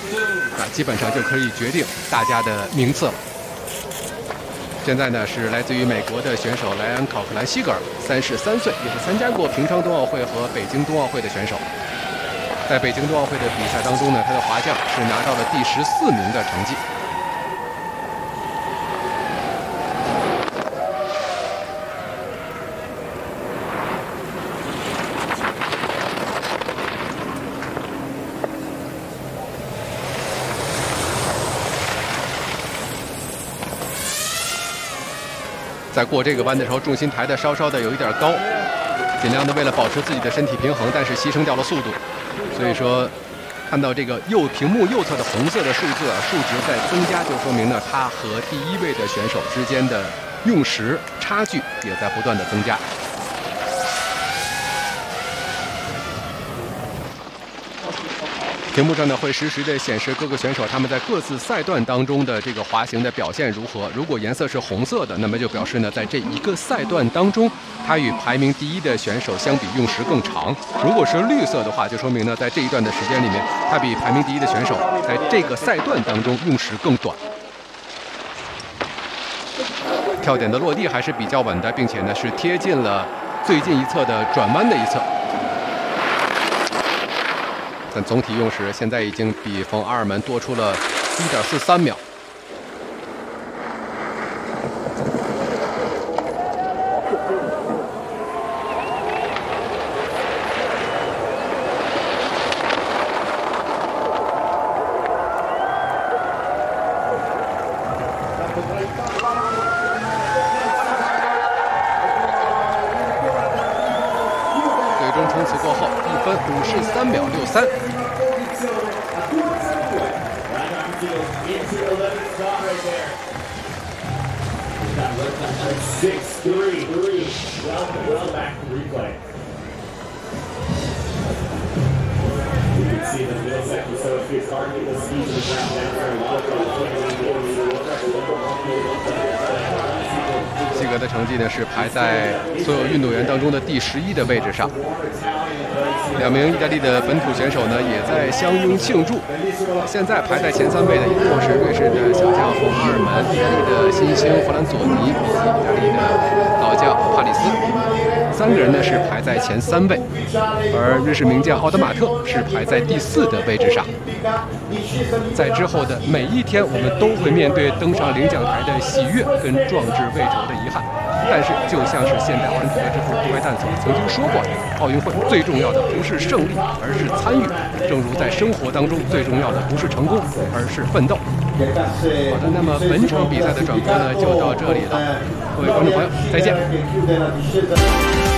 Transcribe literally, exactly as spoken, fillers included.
啊，基本上就可以决定大家的名次了。现在呢是来自于美国的选手莱恩·考克兰西格尔，三十三岁，也是参加过平昌冬奥会和北京冬奥会的选手。在北京冬奥会的比赛当中呢，他的滑降是拿到了第十四名的成绩。在过这个弯的时候，重心抬的稍稍的有一点高，尽量的为了保持自己的身体平衡，但是牺牲掉了速度。所以说，看到这个右屏幕右侧的红色的数字啊，数值在增加，就说明呢，他和第一位的选手之间的用时差距也在不断的增加。屏幕上呢会实时的显示各个选手他们在各自赛段当中的这个滑行的表现如何。如果颜色是红色的，那么就表示呢，在这一个赛段当中，他与排名第一的选手相比用时更长。如果是绿色的话，就说明呢，在这一段的时间里面，他比排名第一的选手在这个赛段当中用时更短。跳点的落地还是比较稳的，并且呢是贴近了最近一侧的转弯的一侧。但总体用时现在已经比冯阿尔门多出了一点四三秒。最终冲刺过后，一分五十三秒六三。 Six three three. Welcome, welcome back to replay. You can see the middle sector, so if you're starting the skis and ground down there, a lot of 西格的成绩呢是排在所有运动员当中的第十一的位置上。两名意大利的本土选手呢也在相拥庆祝。现在排在前三位的依旧是瑞士的小将冯阿尔门、意大利的新星弗兰佐尼以及意大利的老将帕里斯。三个人呢是排在前三位，而瑞士名将奥德马特是排在第四的位置上。在之后的每一天，我们都会面对登上领奖台的喜悦跟壮志未酬的遗憾。但是，就像是现代奥林匹克之父杜怀诞曾曾经说过的，奥运会最重要的不是胜利，而是参与。正如在生活当中，最重要的不是成功，而是奋斗。好的，那么本场比赛的转播呢，就到这里了。各位观众朋友，再见。